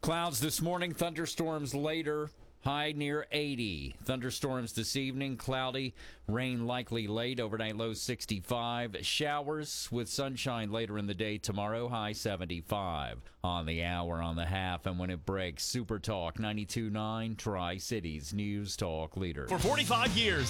Clouds this morning, thunderstorms later. High near 80. Thunderstorms this evening, cloudy, rain likely late, overnight low 65. Showers with sunshine later in the day tomorrow, high 75. On the hour, on the half, and when it breaks, Super Talk 92.9, Tri-Cities News Talk Leader. For 45 years,